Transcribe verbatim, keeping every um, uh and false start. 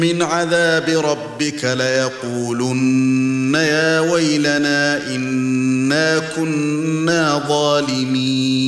مِنْ عَذَابِ رَبِّكَ لَيَقُولُنَّ يَا وَيْلَنَا إِنَّا كُنَّا ظَالِمِينَ